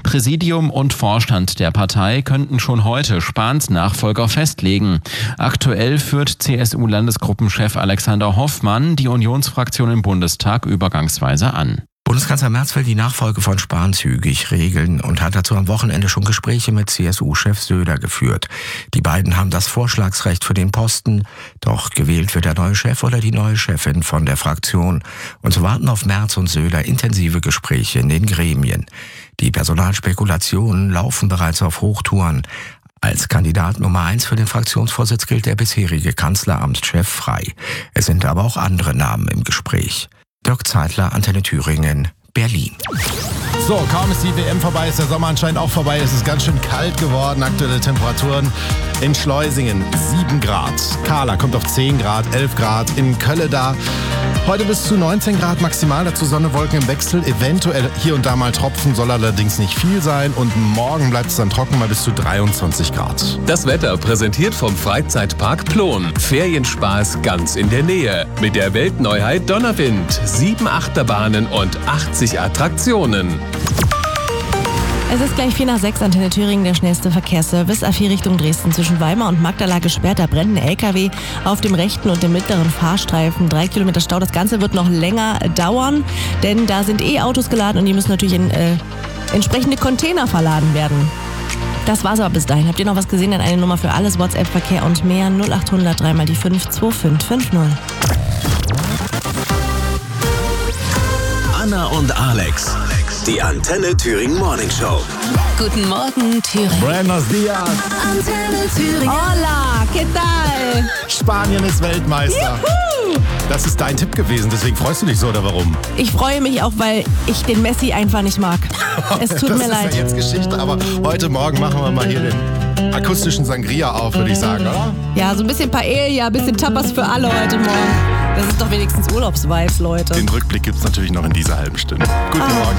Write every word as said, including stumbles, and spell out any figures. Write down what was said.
Präsidium und Vorstand der Partei könnten schon heute Spahns Nachfolger festlegen. Aktuell führt C S U-Landesgruppenchef Alexander Hoffmann die Unionsfraktion im Bundestag übergangsweise an. Bundeskanzler Merz will die Nachfolge von Spahn zügig regeln und hat dazu am Wochenende schon Gespräche mit C S U-Chef Söder geführt. Die beiden haben das Vorschlagsrecht für den Posten, doch gewählt wird der neue Chef oder die neue Chefin von der Fraktion. Und so warten auf Merz und Söder intensive Gespräche in den Gremien. Die Personalspekulationen laufen bereits auf Hochtouren. Als Kandidat Nummer eins für den Fraktionsvorsitz gilt der bisherige Kanzleramtschef Frey. Es sind aber auch andere Namen im Gespräch. Dirk Zeitler, Antenne Thüringen, Berlin. So, kaum ist die W M vorbei, ist der Sommer anscheinend auch vorbei. Es ist ganz schön kalt geworden. Aktuelle Temperaturen in Schleusingen sieben Grad. Kahla kommt auf zehn Grad, elf Grad. In Kölle da heute bis zu neunzehn Grad maximal. Dazu Sonne, Wolken im Wechsel. Eventuell hier und da mal Tropfen, soll allerdings nicht viel sein. Und morgen bleibt es dann trocken, mal bis zu dreiundzwanzig Grad. Das Wetter präsentiert vom Freizeitpark Plon. Ferienspaß ganz in der Nähe. Mit der Weltneuheit Donnerwind. Sieben Achterbahnen und achtzig Attraktionen. Es ist gleich vier nach sechs, Antenne Thüringen, der schnellste Verkehrsservice. A vier Richtung Dresden zwischen Weimar und Magdala gesperrt. Da brennt ein L K W auf dem rechten und dem mittleren Fahrstreifen. Drei Kilometer Stau. Das Ganze wird noch länger dauern, denn da sind E-Autos geladen und die müssen natürlich in äh, entsprechende Container verladen werden. Das war's aber bis dahin. Habt ihr noch was gesehen? Dann eine Nummer für alles, WhatsApp, Verkehr und mehr. null acht hundert drei mal die fünf zwei fünf fünf null. Anna und Alex. Die Antenne Thüringen Morning Show. Guten Morgen, Thüringen. Buenos dias. Antenne Thüringen. Hola, ¿qué tal? Spanien ist Weltmeister. Juhu! Das ist dein Tipp gewesen, deswegen freust du dich so, oder warum? Ich freue mich auch, weil ich den Messi einfach nicht mag. Es tut das mir ist leid. Ja jetzt Geschichte, aber heute Morgen machen wir mal hier den akustischen Sangria auf, würde ich sagen, oder? Ja, so ein bisschen Paella, ein bisschen Tapas für alle heute Morgen. Das ist doch wenigstens Urlaubsvibes, Leute. Den Rückblick gibt's natürlich noch in dieser halben Stunde. Guten Ah. Morgen.